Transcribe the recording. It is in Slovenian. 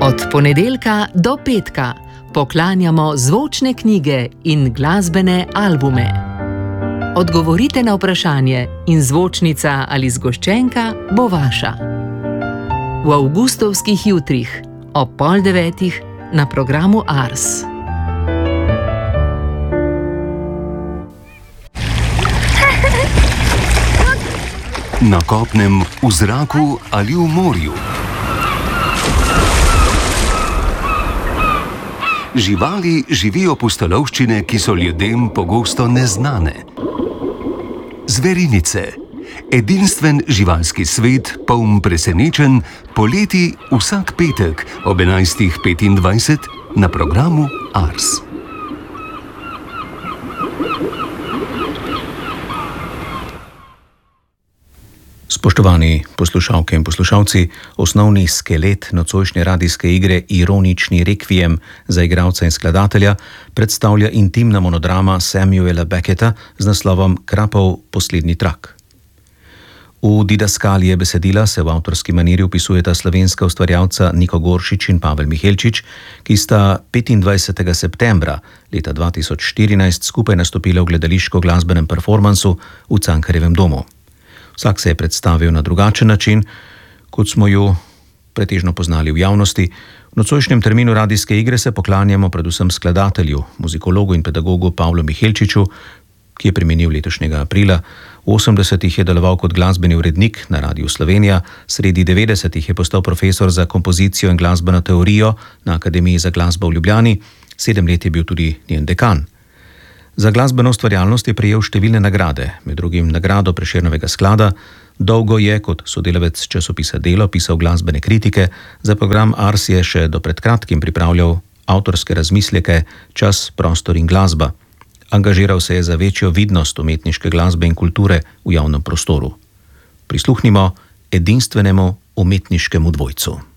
Od ponedeljka do petka poklanjamo zvočne knjige in glasbene albume. Odgovorite na vprašanje in zvočnica ali zgoščenka bo vaša. V avgustovskih jutrih ob 8:30 na programu Ars. Na kopnem, v zraku ali v morju. Živali živijo pustolovščine, ki so ljudem pogosto neznane. Zverinice. Edinstven živalski svet, poln presenečenj, poleti vsak petek ob 11:25 na programu Ars. Spoštovani poslušalke in poslušalci, osnovni skelet nocojšnje radijske igre Ironični rekviem za igralca in skladatelja predstavlja intimna monodrama Samuela Becketa z naslovom Krapov poslednji trak. V didaskalije besedila se v avtorski maniri vpisujeta slovenska ustvarjalca Niko Goršič in Pavel Mihelčič, ki sta 25. septembra leta 2014 skupaj nastopila v gledališko-glasbenem performansu v Cankarjevem domu. Vsak se je predstavil na drugačen način, kot smo jo pretežno poznali v javnosti. V nocojšnjem terminu radijske igre se poklanjamo predvsem skladatelju, muzikologu in pedagogu Pavlu Mihelčiču, ki je preminil letošnjega aprila. V 80-ih je deloval kot glasbeni urednik na Radiu Slovenija, sredi 90-ih je postal profesor za kompozicijo in glasbeno teorijo na Akademiji za glasbo v Ljubljani, 7 let je bil tudi njen dekan. Za glasbeno ustvarjalnost je prejel številne nagrade, med drugim nagrado Prešernovega sklada. Dolgo je kot sodelavec časopisa Delo pisal glasbene kritike, za program Ars je še do pred kratkim pripravljal avtorske razmisleke Čas, prostor in glasba. Angažiral se je za večjo vidnost umetniške glasbe in kulture v javnem prostoru. Prisluhnimo edinstvenemu umetniškemu dvojcu.